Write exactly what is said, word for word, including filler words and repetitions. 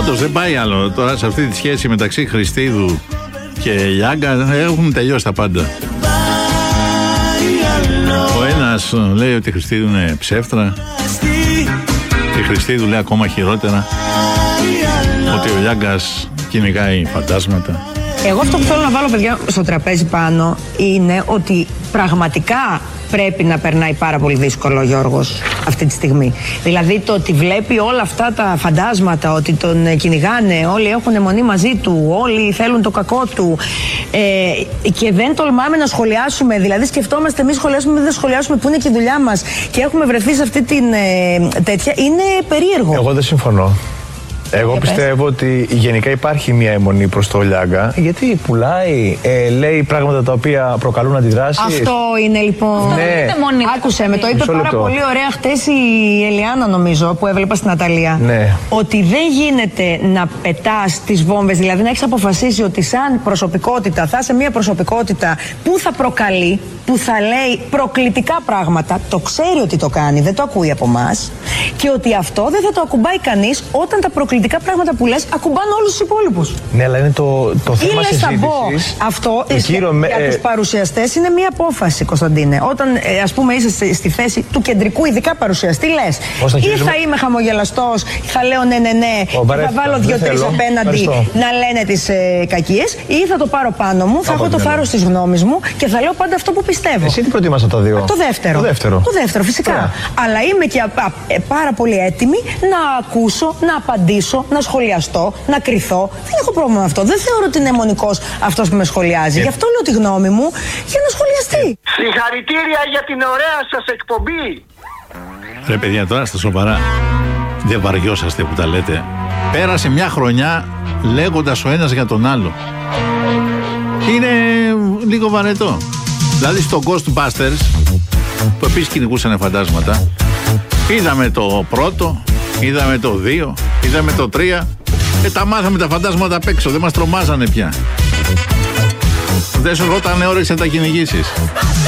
Πάντως δεν πάει άλλο. Τώρα σε αυτή τη σχέση μεταξύ Χριστίδου και Λιάγκα έχουν τελειώσει τα πάντα. Ο ένας λέει ότι η Χριστίδου είναι ψεύτρα, η Χριστίδου λέει ακόμα χειρότερα, ότι ο Λιάγκας κυνηγάει φαντάσματα. Εγώ αυτό που θέλω να βάλω, παιδιά, στο τραπέζι πάνω είναι ότι πραγματικά πρέπει να περνάει πάρα πολύ δύσκολο ο Γιώργος αυτή τη στιγμή. Δηλαδή το ότι βλέπει όλα αυτά τα φαντάσματα, ότι τον κυνηγάνε, όλοι έχουν αιμονή μαζί του, όλοι θέλουν το κακό του ε, και δεν τολμάμε να σχολιάσουμε. Δηλαδή σκεφτόμαστε εμείς σχολιάσουμε, δεν σχολιάσουμε που είναι και η δουλειά μας και έχουμε βρεθεί σε αυτή την ε, τέτοια. Είναι περίεργο. Εγώ δεν συμφωνώ. Εγώ Για πιστεύω πες. ότι γενικά υπάρχει μια αιμονή προς το Λιάγκα, γιατί πουλάει, ε, λέει πράγματα τα οποία προκαλούν αντιδράσεις. Αυτό είναι λοιπόν. Ναι. Άκουσε με, το είπε Μισό πάρα λεπτό. πολύ ωραία χτες η Ελιάνα, νομίζω, που έβλεπα στην Αταλία. Ναι. Ότι δεν γίνεται να πετάς τις βόμβες, δηλαδή να έχεις αποφασίσει ότι σαν προσωπικότητα θα είσαι μια προσωπικότητα που θα προκαλεί, που θα λέει προκλητικά πράγματα, το ξέρει ότι το κάνει, δεν το ακούει από εμάς, και ότι αυτό δεν θα το ακουμπάει κανείς όταν τα προκλητικά πράγματα που λες ακουμπάνε όλους τους υπόλοιπους. Ναι, αλλά είναι το, το θέμα συζήτησης. Αυτό το κύριο, για ε, τους παρουσιαστές είναι μία απόφαση, Κωνσταντίνε. Όταν ε, ας πούμε είσαι στη, στη θέση του κεντρικού ειδικά παρουσιαστή, λες Πώς θα ή χειρίζομαι... θα είμαι χαμογελαστός, θα λέω ναι, ναι, ναι, Ο, και θα βάλω δύο-τρεις απέναντι να λένε τις ε, κακίες, ή θα το πάρω πάνω μου, θα Από έχω το φάρος της γνώμης μου και θα λέω πάντα αυτό που πιστεύω. Εσύ τι προτιμάς από τα δύο? Το δεύτερο. Το δεύτερο, το δεύτερο φυσικά. Ωραία. Αλλά είμαι και α, α, ε, πάρα πολύ έτοιμη να ακούσω, να απαντήσω, να σχολιαστώ, να κρυθώ. Δεν έχω πρόβλημα με αυτό. Δεν θεωρώ ότι είναι αιμονικός αυτός που με σχολιάζει. Γι' αυτό λέω τη γνώμη μου για να σχολιαστεί. Συγχαρητήρια για την ωραία σας εκπομπή. Ρε παιδιά, τώρα στα σοβαρά, δεν βαριόσαστε που τα λέτε? Πέρασε μια χρονιά λέγοντας ο ένας για τον άλλο. Είναι λίγο βαρετό. Δηλαδή στο Ghostbusters, που επίσης κυνηγούσαν φαντάσματα, είδαμε το πρώτο, είδαμε το δύο, είδαμε το τρία, και τα μάθαμε τα φαντάσματα απ' έξω, δεν μας τρομάζανε πια. Δεν σου ρώτανε ώρες να τα κυνηγήσεις.